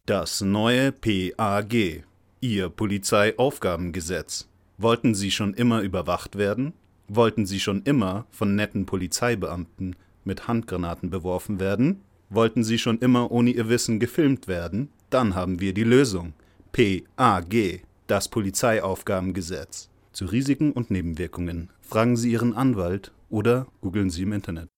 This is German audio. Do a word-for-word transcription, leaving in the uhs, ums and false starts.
Das neue P A G, Ihr Polizeiaufgabengesetz. Wollten Sie schon immer überwacht werden? Wollten Sie schon immer von netten Polizeibeamten mit Handgranaten beworfen werden? Wollten Sie schon immer ohne Ihr Wissen gefilmt werden? Dann haben wir die Lösung. P A G, das Polizeiaufgabengesetz. Zu Risiken und Nebenwirkungen fragen Sie Ihren Anwalt oder googeln Sie im Internet.